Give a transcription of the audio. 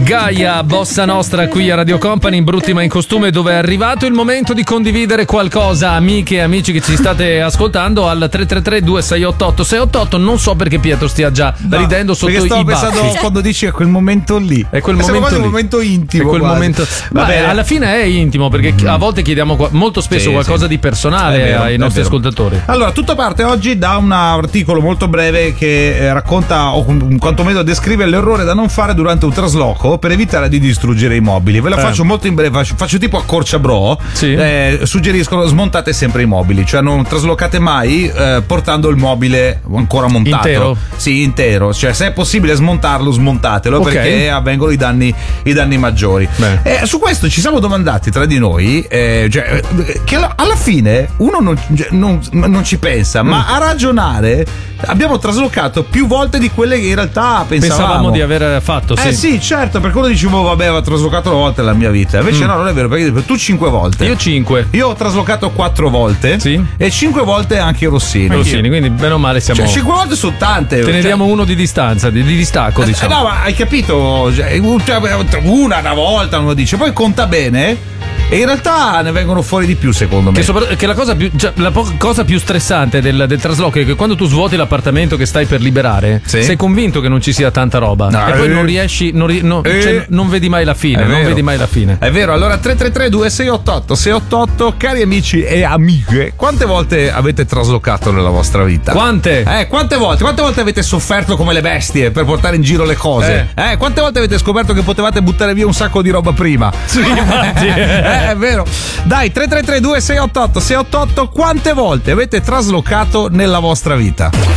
Gaia, Bossa Nostra qui a Radio Company in Brutti ma in costume, dove è arrivato il momento di condividere qualcosa, amiche e amici che ci state ascoltando, al 333-2688-688. Non so perché Pietro stia già ridendo sotto i baffi. Perché stavo pensando quando dici quel momento lì. È quel momento lì. Un momento intimo. È quel momento. Vabbè, alla fine è intimo, perché a volte chiediamo molto spesso qualcosa di personale ai nostri ascoltatori. Allora, tutto parte oggi da un articolo molto breve che racconta, o quantomeno descrive, l'errore da non fare durante un trasloco per evitare di distruggere i mobili. Ve la faccio molto in breve, faccio tipo accorcia bro. Suggeriscono: smontate sempre i mobili, cioè non traslocate mai portando il mobile ancora montato. Intero? Sì, intero. Cioè, se è possibile smontarlo, smontatelo, perché avvengono i danni maggiori. Su questo ci siamo domandati tra di noi, che alla fine uno non ci pensa, ma a ragionare abbiamo traslocato più volte di quelle che in realtà pensavamo di aver fatto. Sì, certo, perché uno dicevo vabbè, ho traslocato una volta nella mia vita. Invece no, non è vero, perché tu 5 volte. Io 5. Io ho traslocato 4 volte. Sì. E 5 volte anche Rossini. Quindi bene o male siamo. Cioè, 5 volte sono tante. Te ne diamo uno di distanza, di distacco, diciamo. No, ma hai capito? Una volta uno dice, poi conta bene. E in realtà ne vengono fuori di più, secondo me. Che la cosa più stressante del trasloco è che quando tu svuoti l'appartamento che stai per liberare, sei convinto che non ci sia tanta roba, e poi non riesci, non vedi mai la fine. Non vedi mai la fine. È vero. Allora 333-2688-688, cari amici e amiche, quante volte avete traslocato nella vostra vita? Quante? Quante volte avete sofferto come le bestie per portare in giro le cose? Quante volte avete scoperto che potevate buttare via un sacco di roba prima? Sì, infatti. È vero. Dai, 333-2688-688, quante volte avete traslocato nella vostra vita?